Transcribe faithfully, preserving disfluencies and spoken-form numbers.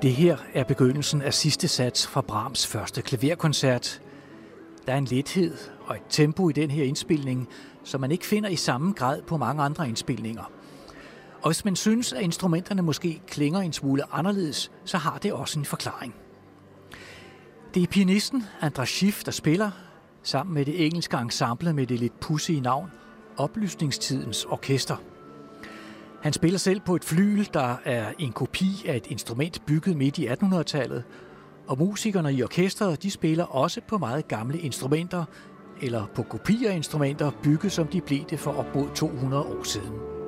Det her er begyndelsen af sidste sats fra Brahms første klaverkoncert. Der er en lethed og et tempo i den her indspilning, som man ikke finder i samme grad på mange andre indspilninger. Og hvis man synes, at instrumenterne måske klinger en smule anderledes, så har det også en forklaring. Det er pianisten Andras Schiff, der spiller, sammen med det engelske ensemble med det lidt pudsige navn, Oplysningstidens Orkester. Han spiller selv på et flygel, der er en kopi af et instrument bygget midt i attenhundredetallet, og musikerne i orkestret de spiller også på meget gamle instrumenter, eller på kopier af instrumenter bygget som de blev det for op mod to hundrede år siden.